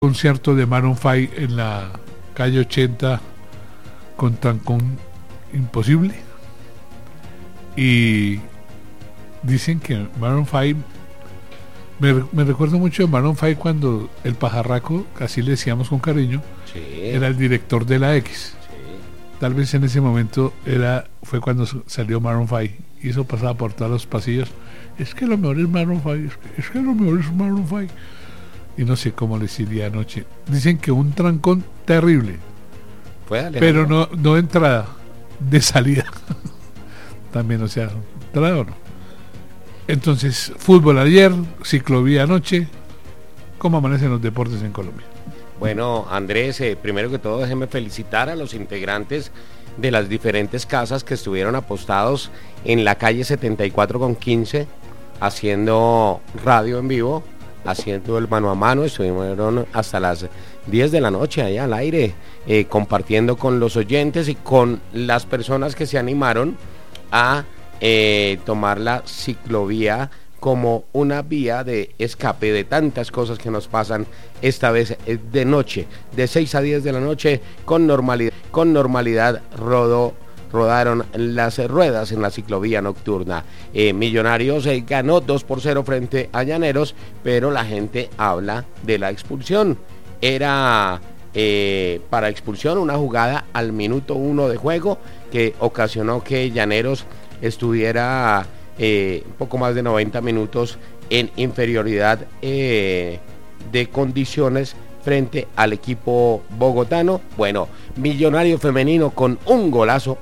concierto de Maroon 5 en la calle 80 con trancón imposible, y dicen que Maroon 5 me recuerdo mucho de Maroon 5 cuando el pajarraco, así le decíamos con cariño, Sí. era el director de la X. Sí. Tal vez en ese momento fue cuando salió Maroon 5, y eso pasaba por todos los pasillos. Es que lo mejor es Maroon 5, es que lo mejor es Maroon 5. Y no sé cómo les iría anoche. Dicen que un trancón terrible, pero no de entrada, de salida. También, o sea, entrada o no. Entonces, fútbol ayer, ciclovía anoche. ¿Cómo amanecen los deportes en Colombia? Bueno, Andrés, primero que todo déjeme felicitar a los integrantes de las diferentes casas que estuvieron apostados en la calle 74 con 15 haciendo radio en vivo, haciendo el mano a mano. Estuvieron hasta las 10 de la noche allá al aire, compartiendo con los oyentes y con las personas que se animaron a tomar la ciclovía como una vía de escape de tantas cosas que nos pasan, esta vez de noche, de 6 a 10 de la noche, con normalidad rodaron las ruedas en la ciclovía nocturna. Millonarios ganó 2-0 frente a Llaneros, pero la gente habla de la expulsión. Era para expulsión una jugada al minuto 1 de juego que ocasionó que Llaneros estuviera un poco más de 90 minutos en inferioridad de condiciones frente al equipo bogotano. Bueno, Millonario femenino con un golazo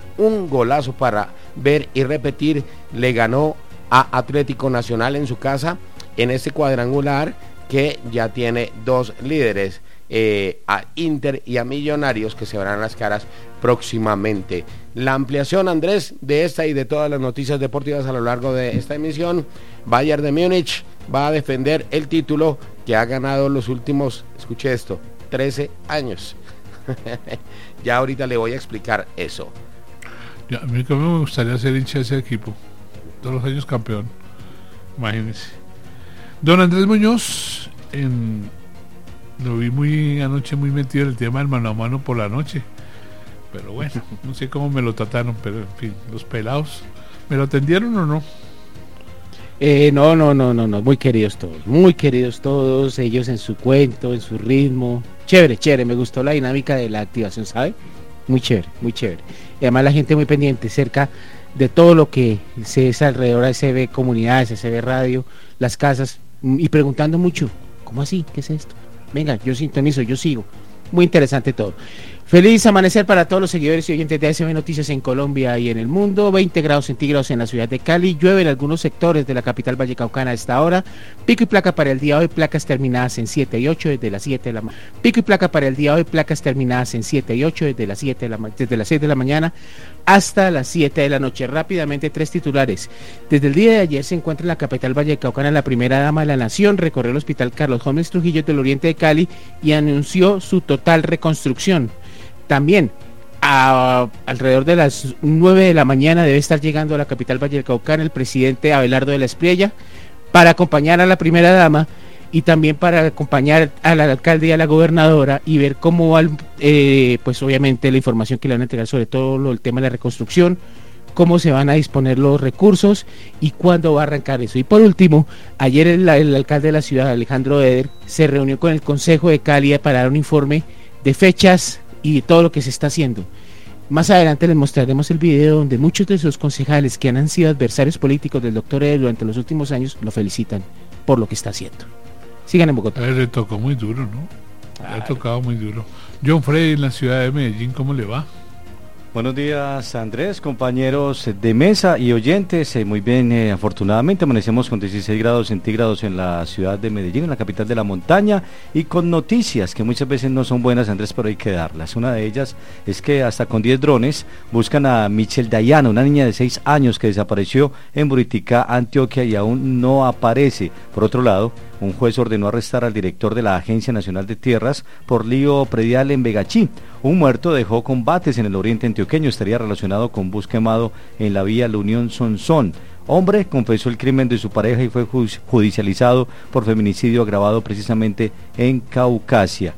para ver y repetir, le ganó a Atlético Nacional en su casa en este cuadrangular que ya tiene dos líderes, a Inter y a Millonarios, que se verán las caras próximamente. La ampliación, Andrés, de esta y de todas las noticias deportivas a lo largo de esta emisión. Bayern de Múnich va a defender el título que ha ganado los últimos, escuche esto, 13 años. Ya ahorita le voy a explicar eso. Ya, a mí me gustaría ser hincha de ese equipo, todos los años campeón, imagínense. Don Andrés Muñoz, lo vi anoche muy metido en el tema del mano a mano por la noche, pero bueno, no sé cómo me lo trataron, pero en fin, los pelados, ¿me lo atendieron o no? No, muy queridos todos, ellos en su cuento, en su ritmo, chévere, me gustó la dinámica de la activación, ¿sabe? Muy chévere, y además la gente muy pendiente, cerca de todo lo que se es alrededor de SB Comunidades, SB Radio, las casas, y preguntando mucho, ¿cómo así? ¿Qué es esto? Venga, yo sintonizo, yo sigo, muy interesante todo. Feliz amanecer para todos los seguidores y oyentes de ASB Noticias en Colombia y en el mundo. 20 grados centígrados en la ciudad de Cali. Llueve en algunos sectores de la capital vallecaucana a esta hora. Pico y placa para el día de hoy, placas terminadas en 7 y 8 desde las 7 de la mañana. Pico y placa para el día de hoy, placas terminadas en 7 y 8 desde las 7 desde las 6 de la mañana hasta las 7 de la noche. Rápidamente, 3 titulares. Desde el día de ayer se encuentra en la capital vallecaucana la primera dama de la nación. Recorrió el hospital Carlos Gómez Trujillo del oriente de Cali y anunció su total reconstrucción. También alrededor de las 9 de la mañana debe estar llegando a la capital vallecaucana el presidente Abelardo de la Espriella para acompañar a la primera dama y también para acompañar al alcalde y a la gobernadora y ver cómo va, pues obviamente la información que le van a entregar sobre todo el tema de la reconstrucción, cómo se van a disponer los recursos y cuándo va a arrancar eso. Y por último, ayer el alcalde de la ciudad, Alejandro Eder, se reunió con el Consejo de Cali para dar un informe de fechas y todo lo que se está haciendo. Más adelante les mostraremos el video donde muchos de sus concejales que han sido adversarios políticos del doctor Eder durante los últimos años lo felicitan por lo que está haciendo. Sigan en Bogotá. Le tocó muy duro, ¿no? Le ha tocado muy duro. John Frey en la ciudad de Medellín, ¿cómo le va? Buenos días, Andrés, compañeros de mesa y oyentes. Muy bien, afortunadamente amanecemos con 16 grados centígrados en la ciudad de Medellín, en la capital de la montaña, y con noticias que muchas veces no son buenas, Andrés, pero hay que darlas. Una de ellas es que hasta con 10 drones buscan a Michelle Dayana, una niña de 6 años que desapareció en Buriticá, Antioquia, y aún no aparece. Por otro lado, un juez ordenó arrestar al director de la Agencia Nacional de Tierras por lío predial en Vegachí. Un muerto dejó combates en el oriente antioqueño, estaría relacionado con bus quemado en la vía La Unión Sonsón. hombre confesó el crimen de su pareja y fue judicializado por feminicidio agravado precisamente en Caucasia.